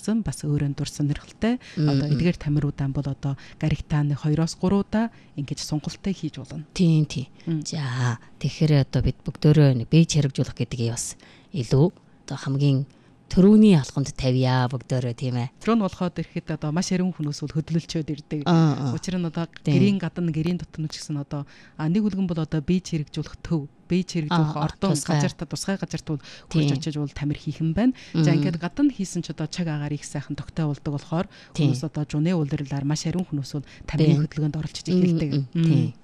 дурсан, бас өөрөө дур сонирхолтой. Одоо эдгээр тамируудаа бол одоо гаригтааны 2-3 удаа ингэж сонголттой хийж болно. Тийм. За тэгэхээр одоо бид бүгдөө бие хэрэгжүүлэх гэдгийг бас илүү одоо хамгийн төрөүний алхамд тавья бүгдөө тийм ээ. Тэр нь болоход ирэхэд одоо маш ариун хүмүүс бол хөдөлөлчөөд ирдэг. Учир нь одоо гэрийн гадна гэрийн дотор ч гэсэн одоо нэг үлгэн бол одоо бие хэрэгжүүлэх төв, бие хэрэгжүүлэх ордон газартаа тусгай газарт бол хурж очиж бол тамир хийх юм байна. За ингээд гадна хийсэн ч одоо чаг агаар их сайхан тогттой болдог болохоор хүмүүс одоо жуны улирлаар маш ариун хүмүүс бол тамирын хөдөлгөөнд оролцож эхэлдэг.